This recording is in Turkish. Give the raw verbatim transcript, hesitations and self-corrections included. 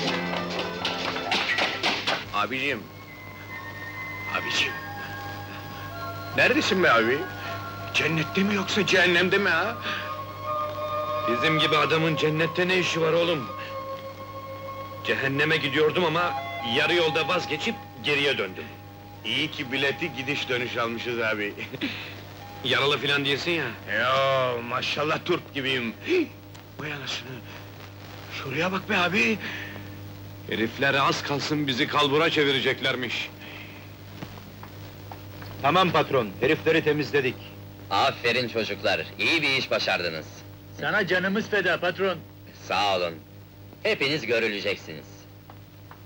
Abicim! Abicim! Neredesin be abi? Cennette mi yoksa cehennemde mi ha? Bizim gibi adamın cennette ne işi var oğlum? Cehenneme gidiyordum ama yarı yolda vazgeçip geriye döndüm. İyi ki bileti gidiş dönüş almışız abi. Yaralı filan değilsin ya. Ya maşallah turp gibiyim. Hih! Vay anasını! Şuraya bak be abi! Herifler az kalsın bizi kalbura çevireceklermiş. Tamam patron, herifleri temizledik. Aferin çocuklar, iyi bir iş başardınız. Sana canımız feda patron. Sağ olun. Hepiniz görüleceksiniz.